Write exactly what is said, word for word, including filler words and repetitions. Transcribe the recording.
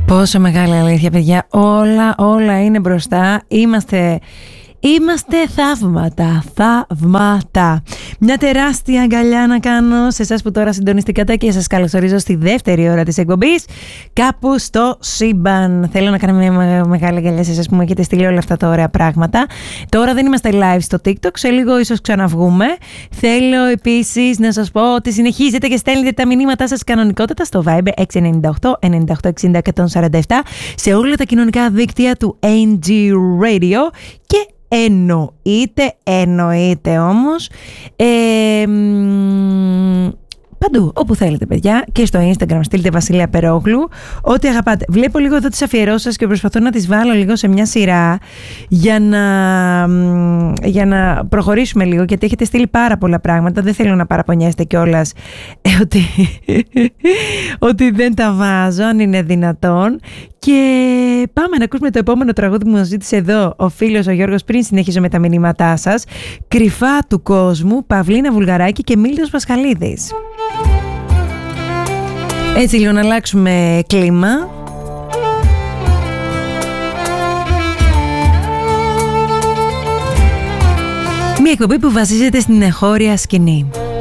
Πόσο μεγάλη αλήθεια, παιδιά. Όλα, όλα είναι μπροστά. Είμαστε... Είμαστε θαύματα, θαύματα. Μια τεράστια αγκαλιά να κάνω σε εσάς που τώρα συντονιστήκατε και σας καλωσορίζω στη δεύτερη ώρα της εκπομπής Κάπου στο σύμπαν. Θέλω να κάνω μια μεγάλη αγκαλιά σε εσάς που μου έχετε στείλει όλα αυτά τα ωραία πράγματα. Τώρα δεν είμαστε live στο TikTok, σε λίγο ίσως ξαναβγούμε. Θέλω επίσης να σας πω ότι συνεχίζετε και στέλνετε τα μηνύματά σας κανονικότατα στο Viber έξι εννιά οκτώ εννιά οκτώ εξήντα εκατόν σαράντα επτά σε όλα τα κοινωνικά δίκτυα του έι τζι Radio και εννοείται, εννοείται όμως ε, μ, παντού, όπου θέλετε παιδιά, και στο Instagram στείλτε Βασιλεία Περόγλου, ό,τι αγαπάτε. Βλέπω λίγο εδώ τις αφιερώσεις σας και προσπαθώ να τις βάλω λίγο σε μια σειρά για να, για να προχωρήσουμε λίγο, γιατί έχετε στείλει πάρα πολλά πράγματα. Δεν θέλω να παραπονιέστε κιόλας ε, ότι, ότι δεν τα βάζω, αν είναι δυνατόν. Και πάμε να ακούσουμε το επόμενο τραγούδι που μου ζήτησε εδώ ο φίλος ο Γιώργος, πριν συνεχίσω με τα μηνύματά σας. Κρυφά του κόσμου, Παυλίνα Βουλγαράκη και Μίλτος Πασχαλίδης. Έτσι λίγο να αλλάξουμε κλίμα. Μια εκπομπή που βασίζεται στην εγχώρια σκηνή.